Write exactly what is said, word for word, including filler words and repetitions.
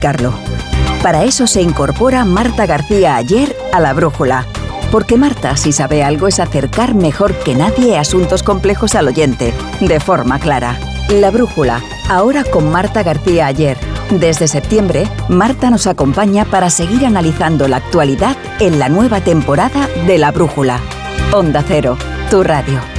explicarlo. Para eso se incorpora Marta García Aller a La Brújula. Porque Marta, si sabe algo, es acercar mejor que nadie asuntos complejos al oyente, de forma clara. La Brújula, ahora con Marta García Aller. Desde septiembre, Marta nos acompaña para seguir analizando la actualidad en la nueva temporada de La Brújula. Onda Cero, tu radio.